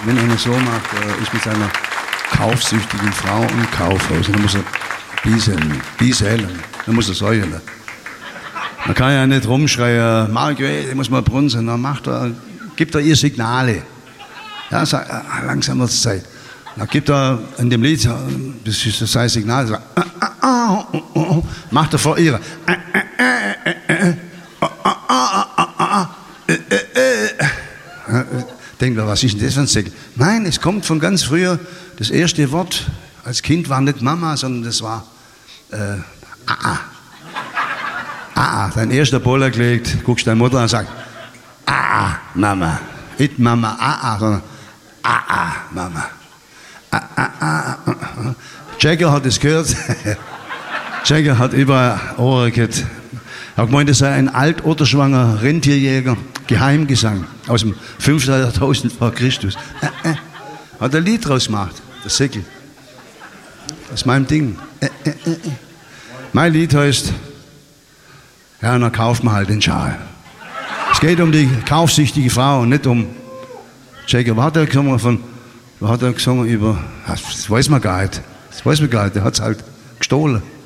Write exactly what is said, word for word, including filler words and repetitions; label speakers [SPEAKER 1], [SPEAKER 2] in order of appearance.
[SPEAKER 1] wenn einer so macht, er ist mit seiner kaufsüchtigen Frau im Kaufhaus. Dann muss er bieseln, bieseln, dann muss er säulen. Man kann ja nicht rumschreien, Margret, ich muss mal brunzen. Dann macht er, gibt er ihr Signale. Ja, sagt, ah, langsam wird es Zeit. Dann gibt er in dem Lied, das ist sein Signal, sagt, ah, ah, ah, oh, oh, oh, macht er vor ihr. Ah, ah, ah, ah, ah, ah, ah, ah, ah, äh, äh, äh. Denkt man, was ist denn das für ein Signal? Nein, es kommt von ganz früher. Das erste Wort als Kind war nicht Mama, sondern das war äh, ah, ah. Ah, dein erster Boller gelegt, guckst deine Mutter an und sagst, ah, Mama. Nicht Mama, ah, ah, sondern ah, ah, Mama. Ah, ah, ah, ah. Jagger hat es gehört. Jagger hat überall Ohren gehabt. Er hat gemeint, das sei ein altoderschwanger Rentierjäger, Geheimgesang aus dem fünfhunderttausend vor Christus. Äh, äh. Hat ein Lied draus gemacht, der Säckel. Das ist mein Ding. Äh, äh, äh. Mein Lied heißt, ja, dann kauft man halt den Schal. Es geht um die kaufsüchtige Frau und nicht um Jagger. Was hat er gesungen von, was hat er gesungen über, das weiß man gar nicht. Das weiß man gar nicht, der hat es halt gestohlen.